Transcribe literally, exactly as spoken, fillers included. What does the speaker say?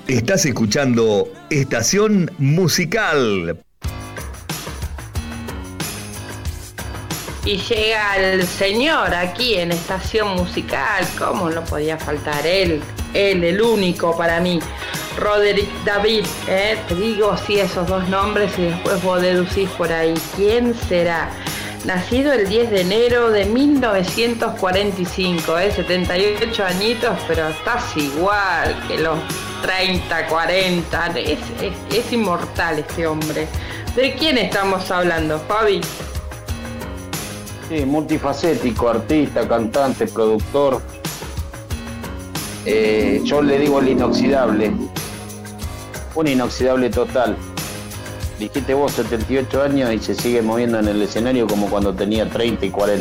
Estás escuchando Estación Musical. Y llega el señor aquí en Estación Musical, ¿cómo no podía faltar él? Él, el único para mí, Roderick David, ¿eh? Te digo así esos dos nombres y después vos deducís por ahí. ¿Quién será? Nacido el diez de enero de mil novecientos cuarenta y cinco, ¿eh? setenta y ocho añitos, pero estás igual que los treinta, cuarenta, es, es, es inmortal este hombre. ¿De quién estamos hablando, Fabi? Sí, multifacético, artista, cantante, productor. Eh, yo le digo el inoxidable. Un inoxidable total. Dijiste vos, setenta y ocho años y se sigue moviendo en el escenario como cuando tenía treinta y cuarenta.